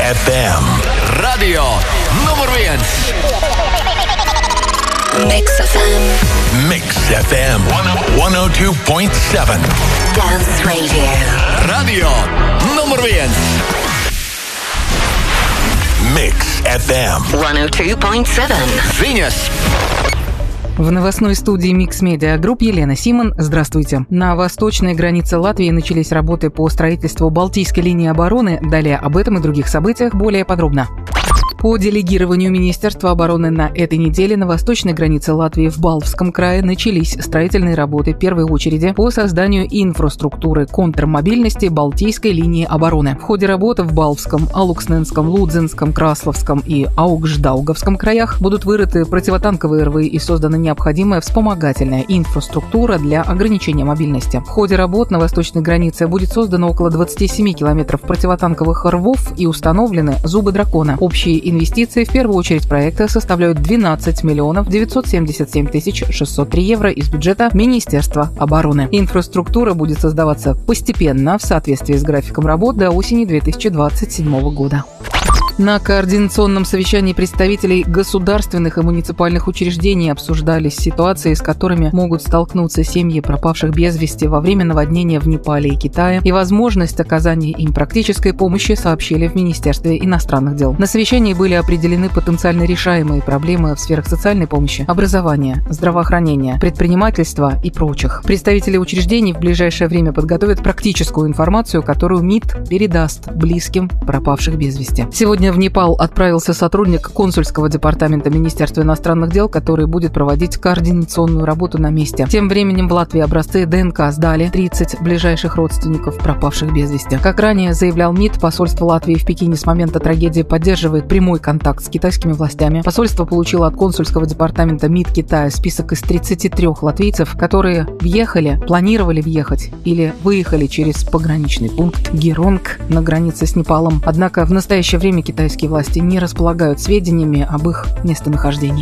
FM. Radio nummer 1. Mix FM. Mix FM 102.7. Dance Radio. Radio nummer 1. Mix FM 102.7. Venus. В новостной студии Mix Media Group Елена Симон. Здравствуйте. На восточной границе Латвии начались работы по строительству Балтийской линии обороны. Далее об этом и других событиях более подробно. По делегированию Министерства обороны на этой неделе на восточной границе Латвии в Балвском крае начались строительные работы в первой очереди по созданию инфраструктуры контрмобильности Балтийской линии обороны. В ходе работы в Балвском, Алуксненском, Лудзенском, Красловском и Аугждаугавском краях будут вырыты противотанковые рвы и создана необходимая вспомогательная инфраструктура для ограничения мобильности. В ходе работ на восточной границе будет создано около 27 километров противотанковых рвов и установлены зубы дракона. Общие инвестиции в первую очередь проекта составляют 12 миллионов 977 тысяч 603 евро из бюджета Министерства обороны. Инфраструктура будет создаваться постепенно в соответствии с графиком работ до осени 2027 года. На координационном совещании представителей государственных и муниципальных учреждений обсуждались ситуации, с которыми могут столкнуться семьи пропавших без вести во время наводнения в Непале и Китае, и возможность оказания им практической помощи сообщили в Министерстве иностранных дел. На совещании были определены потенциально решаемые проблемы в сферах социальной помощи, образования, здравоохранения, предпринимательства и прочих. Представители учреждений в ближайшее время подготовят практическую информацию, которую МИД передаст близким пропавших без вести. Сегодня в Непал отправился сотрудник консульского департамента Министерства иностранных дел, который будет проводить координационную работу на месте. Тем временем в Латвии образцы ДНК сдали 30 ближайших родственников пропавших без вести. Как ранее заявлял МИД, посольство Латвии в Пекине с момента трагедии поддерживает прямой контакт с китайскими властями. Посольство получило от консульского департамента МИД Китая список из 33 латвийцев, которые въехали, планировали въехать или выехали через пограничный пункт Геронг на границе с Непалом. Однако в настоящее время китайские власти не располагают сведениями об их местонахождении.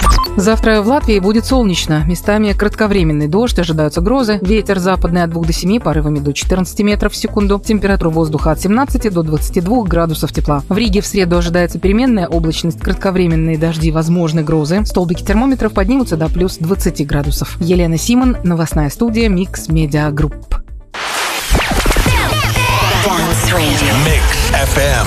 Завтра в Латвии будет солнечно. Местами кратковременный дождь, ожидаются грозы. Ветер западный от 2 до 7, порывами до 14 метров в секунду. Температура воздуха от 17 до 22 градусов тепла. В Риге в среду ожидается переменная облачность, кратковременные дожди, возможны грозы. Столбики термометров поднимутся до плюс 20 градусов. Елена Симон, новостная студия Mix Media Group. Dance Radio. Mix FM